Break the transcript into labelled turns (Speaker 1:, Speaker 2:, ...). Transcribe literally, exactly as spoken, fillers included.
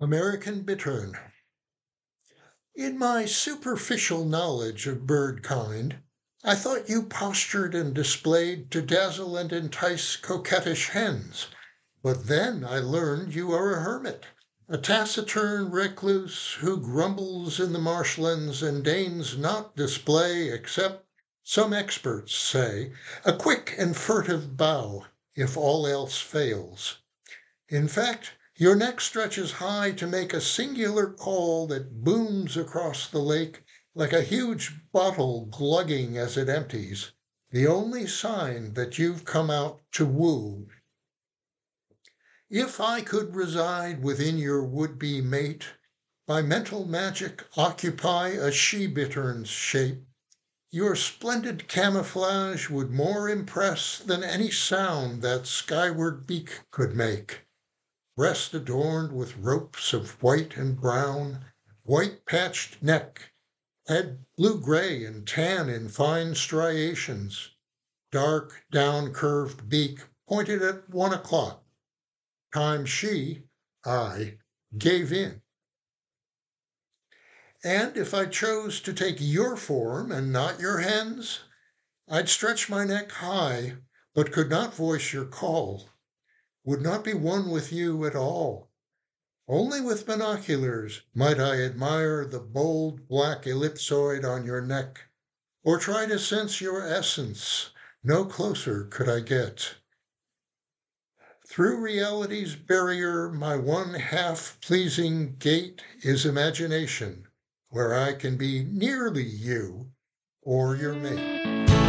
Speaker 1: American Bittern. In my superficial knowledge of bird kind, I thought you postured and displayed to dazzle and entice coquettish hens. But then I learned you are a hermit, a taciturn recluse who grumbles in the marshlands and deigns not display, except, some experts say, a quick and furtive bow, if all else fails. In fact, your neck stretches high to make a singular call that booms across the lake like a huge bottle glugging as it empties, the only sign that you've come out to woo. If I could reside within your would-be mate, by mental magic occupy a she-bittern's shape, your splendid camouflage would more impress than any sound that skyward beak could make. Breast adorned with ropes of white and brown, white patched neck, head blue-gray and tan in fine striations, dark down-curved beak pointed at one o'clock, time she, I, gave in. And if I chose to take your form and not your hen's, I'd stretch my neck high, but could not voice your call, would not be one with you at all. Only with binoculars might I admire the bold black ellipsoid on your neck, or try to sense your essence. No closer could I get. Through reality's barrier, my one half-pleasing gate is imagination, where I can be nearly you or your mate.